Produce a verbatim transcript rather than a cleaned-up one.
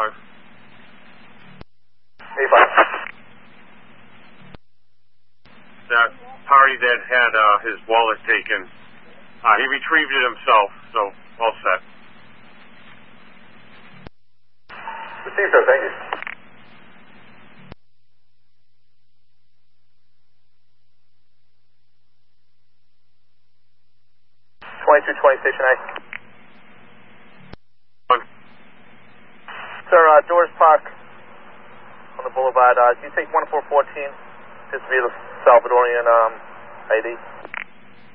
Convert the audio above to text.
five. eighty-five. That party that had uh, his wallet taken, uh, he retrieved it himself, so all set. Received, sir. Thank you. twenty-two twenty, Station A. One. Sir, uh, Doors Park on the boulevard. Uh, do you take one four one four? This to be the Salvadorian um, I D?